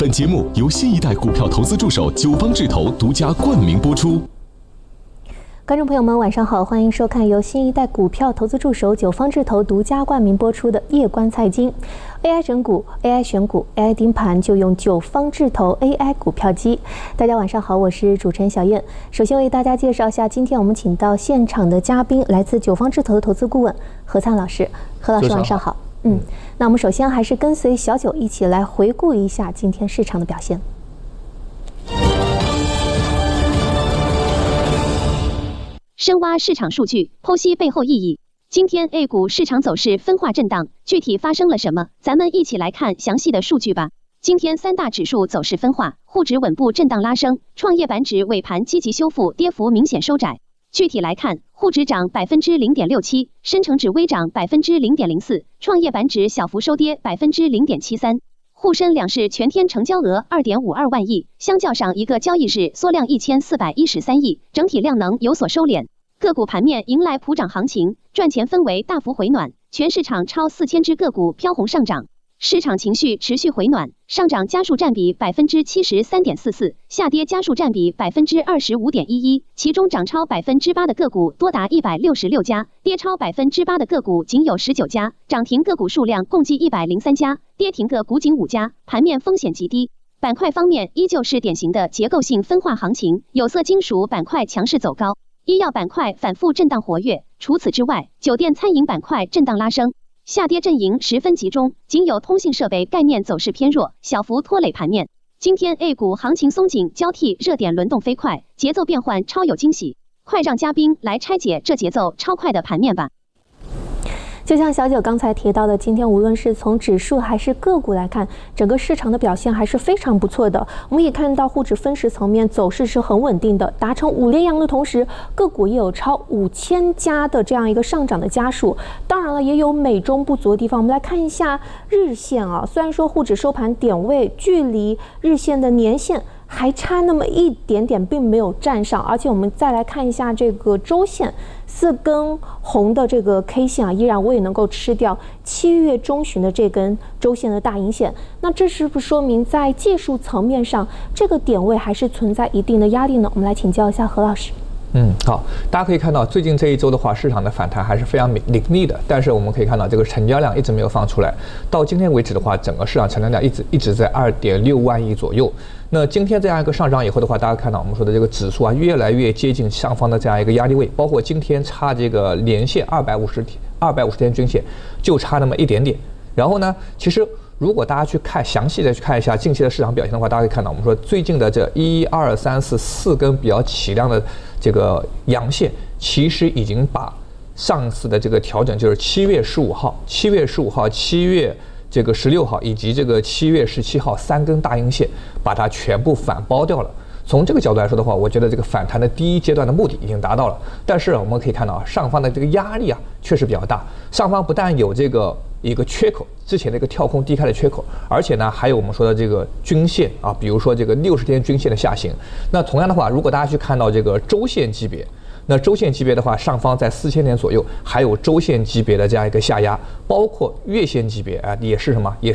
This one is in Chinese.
本节目由新一代股票投资助手九方智投独家冠名播出。 观众朋友们，晚上好，欢迎收看由新一代股票投资助手九方智投独家冠名播出的夜观财经。AI 整股、AI 选股、AI 盯盘，就用九方智投 AI 股票机。大家晚上好，我是主持人小燕。首先为大家介绍一下，今天我们请到现场的嘉宾，来自九方智投的投资顾问何灿老师。何老师晚上好。那我们首先还是跟随小九一起来回顾一下今天市场的表现。 深挖市场数据，剖析背后意义。今天 A 股市场走势分化震荡，具体发生了什么？咱们一起来看详细的数据吧。今天三大指数走势分化，沪指稳步震荡拉升，创业板指尾盘积极修复，跌幅明显收窄。具体来看，沪指涨0.67%，深成指微涨0.04%，创业板指小幅收跌0.73%。沪深两市全天成交额2.52万亿，相较上一个交易日缩量1413亿，整体量能有所收敛。个股盘面迎来普涨行情，赚钱氛围大幅回暖，全市场超4000只个股飘红上涨，市场情绪持续回暖，上涨家数占比73.44%，下跌家数占比25.11%，其中涨超8%的个股多达166家，跌超8%的个股仅有19家，涨停个股数量共计103家，跌停个股仅5家，盘面风险极低。板块方面依旧是典型的结构性分化行情，有色金属板块强势走高，医药板块反复震荡活跃，除此之外，酒店餐饮板块震荡拉升。下跌阵营十分集中，仅有通信设备概念走势偏弱，小幅拖累盘面。今天 A 股行情松紧交替，热点轮动飞快，节奏变换超有惊喜。快让嘉宾来拆解这节奏超快的盘面吧。 就像小九刚才提到的，今天无论是从指数还是个股来看，整个市场的表现还是非常不错的。我们也看到沪指分时层面走势是很稳定的，达成5连阳的同时，个股也有超5000家的这样一个上涨的家数。当然了，也有美中不足的地方。我们来看一下日线啊，虽然说沪指收盘点位距离日线的年线还差那么一点点，并没有站上，而且我们再来看一下这个周线，4根红的这个 K 线啊，依然未能够吃掉7月中旬的这根周线的大阴线。那这是不是说明在技术层面上，这个点位还是存在一定的压力呢？我们来请教一下何老师。 好，大家可以看到，最近这一周的话，市场的反弹还是非常凌厉的。但是我们可以看到，这个成交量一直没有放出来。到今天为止的话，整个市场成交量一直在2.6万亿左右。那今天这样一个上涨以后的话，大家看到我们说的这个指数啊，越来越接近上方的这样一个压力位，包括今天差这个连线250天均线，就差那么一点点。然后呢，其实如果大家去看详细的去看一下近期的市场表现的话，大家可以看到，我们说最近的这1、2、3、4根比较起量的这个阳线，其实已经把上次的这个调整，就是7月15号、7月这个16号以及这个7月17号3根大阴线，把它全部反包掉了。从这个角度来说的话，我觉得这个反弹的第一阶段的目的已经达到了。但是我们可以看到，上方的这个压力啊确实比较大。上方不但有这个一个缺口，之前的一个跳空低开的缺口，而且呢还有我们说的这个均线啊，比如说这个60天均线的下行。那同样的话，如果大家去看到这个周线级别，那周线级别的话，上方在4000点左右，还有周线级别的这样一个下压，包括月线级别啊，也是